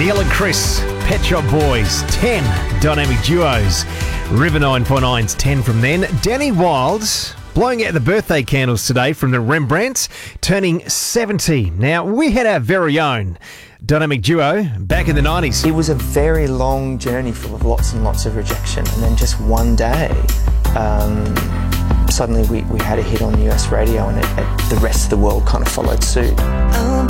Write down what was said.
Neil and Chris, Pet Shop Boys, 10 dynamic duos. River 949's 10 from then. Danny Wilds blowing out the birthday candles today from the Rembrandts, turning 70. Now, we had our very own dynamic duo back in the 90s. It was a very long journey full of lots and lots of rejection, and then just one day, suddenly we had a hit on US radio, and the rest of the world kind of followed suit. Oh,